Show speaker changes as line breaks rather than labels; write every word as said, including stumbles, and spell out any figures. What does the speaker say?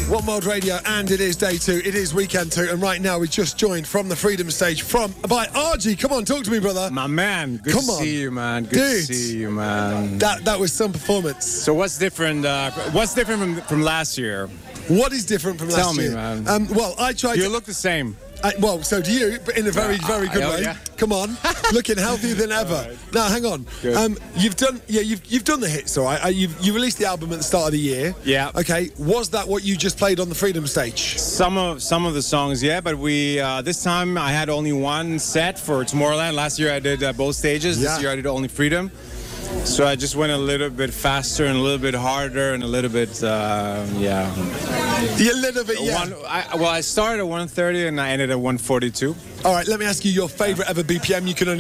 One World Radio, and it is day two. It is weekend two, and right now we just joined from the Freedom Stage from by R G. Come on, talk to me, brother.
My man, good
Come
to
on.
see you, man. Good
Dude.
to see you, man.
That that was some performance.
So what's different? Uh, what's different from from last year?
What is different from
Tell
last
me,
year?
man.
Um, well, I tried.
You
to,
look the same.
I, well, so do you, but in a very,
Yeah,
very good
I- oh,
way.
yeah.
Come on, looking healthier than ever.
right.
Now, hang on.
Good.
Um, you've done, yeah, you've you've done the hits, all right. Uh, you've you released the album at the start of the year.
Yeah.
Okay. Was that what you just played on the Freedom Stage?
Some of some of the songs, yeah, but we uh, this time I had only one set for Tomorrowland. Last year I did uh, both stages.
Yeah.
This year I did only Freedom. So I just went a little bit faster and a little bit harder and a little bit, uh, yeah.
Yeah, a little bit, yeah.
One, I, well, I started at one thirty and I ended at one forty-two.
All right. Let me ask you your favorite ever B P M you can only